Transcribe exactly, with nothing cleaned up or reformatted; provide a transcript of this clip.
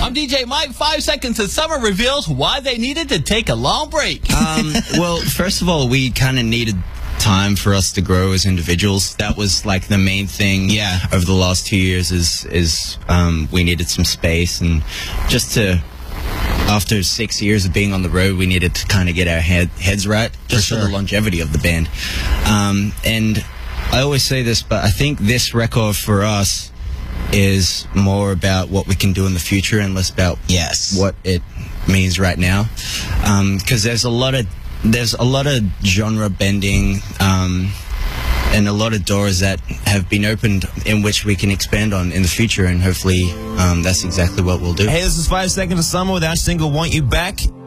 I'm D J Mike. Five Seconds of Summer reveals why they needed to take a long break. Um, well, first of all, we kind of needed time for us to grow as individuals. That was like the main thing. Yeah. Over the last two years, is is um, we needed some space, and just to. After six years of being on the road, we needed to kind of get our head, heads right, just for, for sure. the longevity of the band. Um, and I always say this, but I think this record for us is more about what we can do in the future and less about yes. what it means right now. Because um, there's a lot of there's a lot of genre bending. Um, and a lot of doors that have been opened in which we can expand on in the future, and hopefully um, that's exactly what we'll do. Hey, this is Five Seconds of Summer with our single Want You Back.